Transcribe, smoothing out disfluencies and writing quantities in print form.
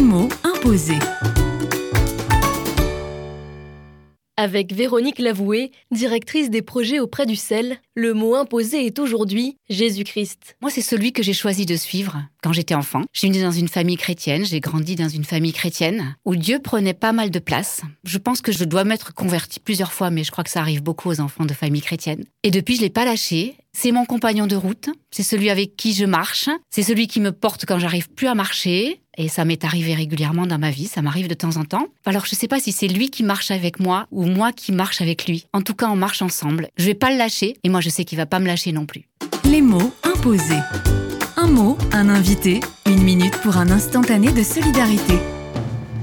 mots imposés. Avec Véronique Lavoué, directrice des projets auprès du CEL, le mot imposé est aujourd'hui Jésus-Christ. Moi, c'est celui que j'ai choisi de suivre quand j'étais enfant. Je suis née dans une famille chrétienne, j'ai grandi dans une famille chrétienne où Dieu prenait pas mal de place. Je pense que je dois m'être convertie plusieurs fois, mais je crois que ça arrive beaucoup aux enfants de famille chrétienne. Et depuis, je l'ai pas lâché. C'est mon compagnon de route, c'est celui avec qui je marche, c'est celui qui me porte quand j'arrive plus à marcher. Et ça m'est arrivé régulièrement dans ma vie, ça m'arrive de temps en temps. Alors je sais pas si c'est lui qui marche avec moi ou moi qui marche avec lui. En tout cas, on marche ensemble. Je vais pas le lâcher et moi je sais qu'il va pas me lâcher non plus. Les mots imposés. Un mot, un invité, 1 minute pour un instantané de solidarité.